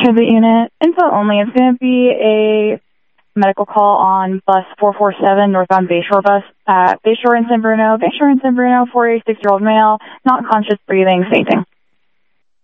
Transit unit, info only. It's going to be a medical call on bus 447, northbound Bayshore bus at Bayshore in San Bruno. Bayshore in San Bruno, 46-year-old male, not conscious, breathing, fainting.